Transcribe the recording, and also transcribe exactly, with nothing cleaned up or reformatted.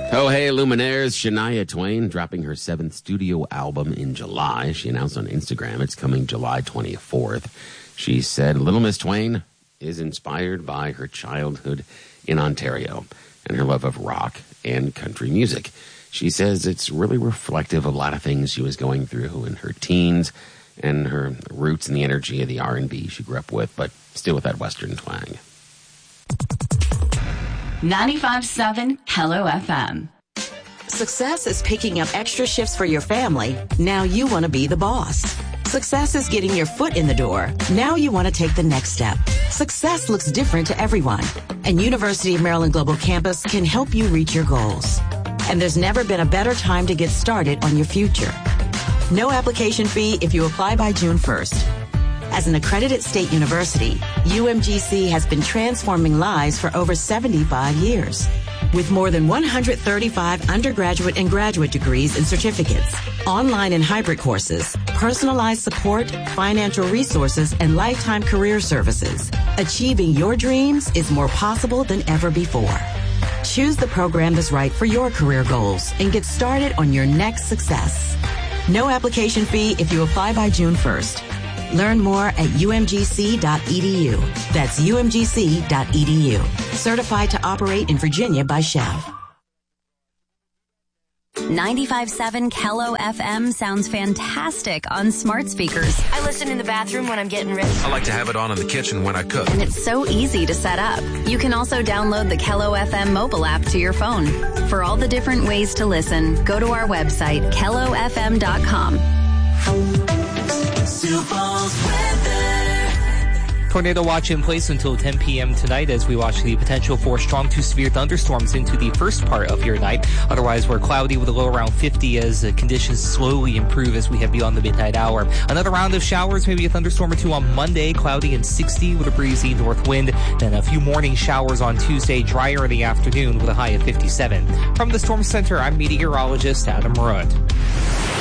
Oh, hey, Luminaires. Shania Twain dropping her seventh studio album in July. She announced on Instagram it's coming July twenty-fourth. She said Little Miss Twain is inspired by her childhood in Ontario and her love of rock and country music. She says it's really reflective of a lot of things she was going through in her teens and her roots and the energy of the R and B she grew up with, but still with that Western twang. ninety-five point seven Hello F M. Success is picking up extra shifts for your family. Now you want to be the boss. Success is getting your foot in the door. Now you want to take the next step. Success looks different to everyone, and University of Maryland Global Campus can help you reach your goals. And there's never been a better time to get started on your future. No application fee if you apply by June first. As an accredited state university, U M G C has been transforming lives for over seventy-five years. With more than one hundred thirty-five undergraduate and graduate degrees and certificates, online and hybrid courses, personalized support, financial resources, and lifetime career services, achieving your dreams is more possible than ever before. Choose the program that's right for your career goals and get started on your next success. No application fee if you apply by June first. Learn more at U M G C dot E D U. That's U M G C dot E D U. Certified to operate in Virginia by S C H E V. ninety-five point seven Kello F M sounds fantastic on smart speakers. I listen in the bathroom when I'm getting ready. I like to have it on in the kitchen when I cook. And it's so easy to set up. You can also download the Kello F M mobile app to your phone. For all the different ways to listen, go to our website, kello f m dot com. Tornado watch in place until ten p.m. tonight as we watch the potential for strong to severe thunderstorms into the first part of your night. Otherwise, we're cloudy with a low around fifty as uh, conditions slowly improve as we head beyond the midnight hour. Another round of showers, maybe a thunderstorm or two on Monday, cloudy and sixty with a breezy north wind. Then a few morning showers on Tuesday, drier in the afternoon with a high of fifty-seven. From the Storm Center, I'm meteorologist Adam Rudd.